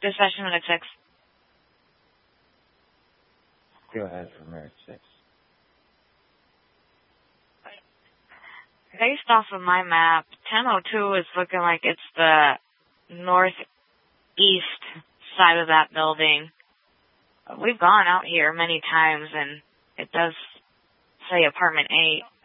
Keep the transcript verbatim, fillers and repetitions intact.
Dispatch to Medic six. Go ahead for Medic six. Based off of my map, ten oh two is looking like it's the northeast side of that building. We've gone out here many times, and it does say apartment eight.